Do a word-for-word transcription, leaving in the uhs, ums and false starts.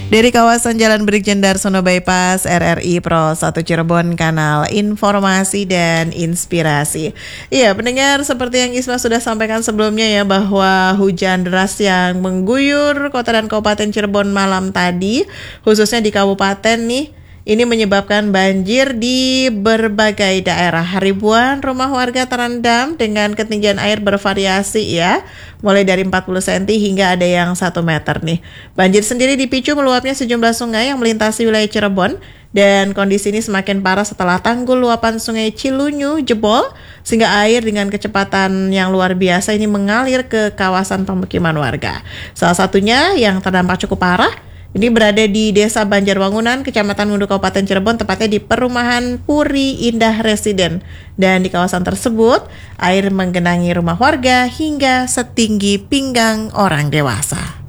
Dari kawasan Jalan Brigjen Darsono Bypass R R I Pro satu Cirebon, kanal informasi dan inspirasi. Iya, pendengar, seperti yang Isma sudah sampaikan sebelumnya ya, bahwa hujan deras yang mengguyur kota dan kabupaten Cirebon malam tadi, khususnya di kabupaten nih, ini menyebabkan banjir di berbagai daerah. Ribuan rumah warga terendam dengan ketinggian air bervariasi ya, mulai dari empat puluh sentimeter hingga ada yang satu meter nih. Banjir sendiri dipicu meluapnya sejumlah sungai yang melintasi wilayah Cirebon, dan kondisi ini semakin parah setelah tanggul luapan sungai Cilunyu jebol sehingga air dengan kecepatan yang luar biasa ini mengalir ke kawasan pemukiman warga. Salah satunya yang terdampak cukup parah ini berada di Desa Banjarwangunan, Kecamatan Ngunduh, Kabupaten Cirebon, tepatnya di perumahan Puri Indah Residen. Dan di kawasan tersebut, air menggenangi rumah warga hingga setinggi pinggang orang dewasa.